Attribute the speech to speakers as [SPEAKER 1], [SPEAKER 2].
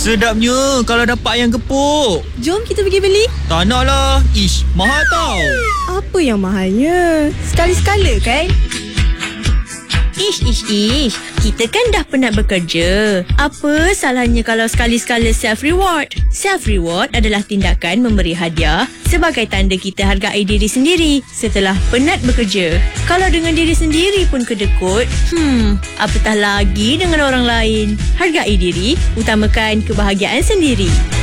[SPEAKER 1] Sedapnya kalau dapat ayam gepuk.
[SPEAKER 2] Jom kita pergi beli.
[SPEAKER 1] Tak nak lah. Ish, mahal tau.
[SPEAKER 2] Apa yang mahalnya? Sekali-sekala kan?
[SPEAKER 3] Ish. Kita kan dah penat bekerja. Apa salahnya kalau sekali-sekala self-reward? Self-reward adalah tindakan memberi hadiah sebagai tanda kita hargai diri sendiri setelah penat bekerja. Kalau dengan diri sendiri pun kedekut, apatah lagi dengan orang lain. Hargai diri, utamakan kebahagiaan sendiri.